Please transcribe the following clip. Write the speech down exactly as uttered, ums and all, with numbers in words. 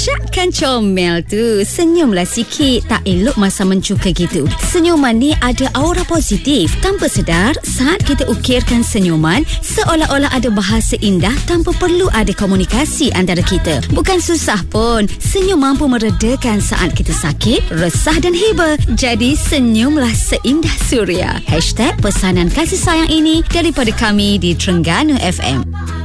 Syakkan comel tu. Senyumlah sikit. Tak elok masa mencuka gitu. Senyuman ni ada aura positif. Tanpa sedar, saat kita ukirkan senyuman, seolah-olah ada bahasa indah tanpa perlu ada komunikasi antara kita. Bukan susah pun. Senyum mampu meredakan saat kita sakit, resah dan hibah. Jadi senyumlah seindah suria. Hashtag pesanan kasih sayang ini daripada kami di Terengganu F M.